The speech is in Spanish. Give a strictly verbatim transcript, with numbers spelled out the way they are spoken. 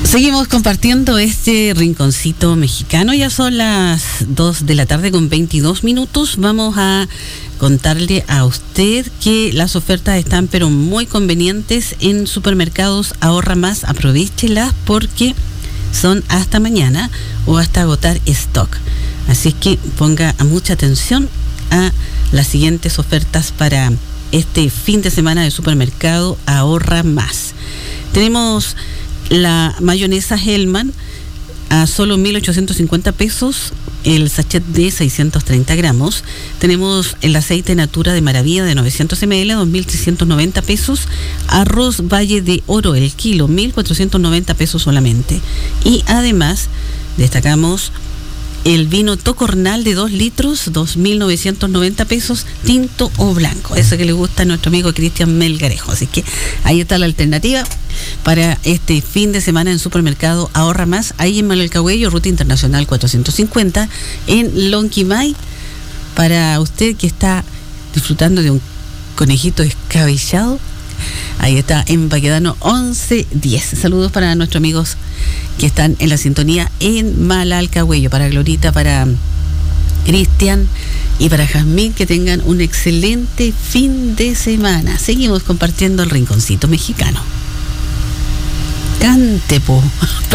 Seguimos compartiendo este rinconcito mexicano. Ya son las dos de la tarde con veintidós minutos. Vamos a contarle a usted que las ofertas están pero muy convenientes en Supermercados Ahorra Más. Aprovéchelas porque son hasta mañana o hasta agotar stock. Así es que ponga mucha atención a las siguientes ofertas para este fin de semana de Supermercado Ahorra Más. Tenemos la mayonesa Hellman a solo mil ochocientos cincuenta pesos, el sachet de seiscientos treinta gramos. Tenemos el aceite Natura de Maravilla de novecientos mililitros, dos mil trescientos noventa pesos. Arroz Valle de Oro, el kilo, mil cuatrocientos noventa pesos solamente. Y además, destacamos el vino Tocornal de dos litros, dos mil novecientos noventa pesos, tinto o blanco. Eso que le gusta a nuestro amigo Cristian Melgarejo. Así que ahí está la alternativa para este fin de semana en Supermercado Ahorra Más, ahí en Malalcahuello, Ruta Internacional cuatrocientos cincuenta, en Lonquimay, para usted que está disfrutando de un conejito escabellado. Ahí está, en Baquedano once diez. Saludos para nuestros amigos que están en la sintonía en Malalcahuello, para Glorita, para Cristian y para Jazmín, que tengan un excelente fin de semana. Seguimos compartiendo el rinconcito mexicano. Cante, po.